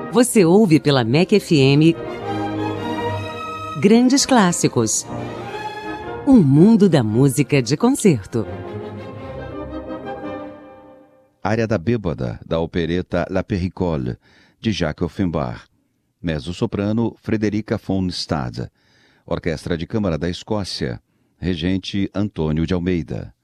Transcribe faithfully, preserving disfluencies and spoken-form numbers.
Você ouve pela M E C F M Grandes Clássicos. Um mundo da música de concerto. Área da Bêbada, da opereta La Péricole, de Jacques Offenbach. Mezzo-soprano, Frederica von Stade. Orquestra de Câmara da Escócia, regente Antônio de Almeida.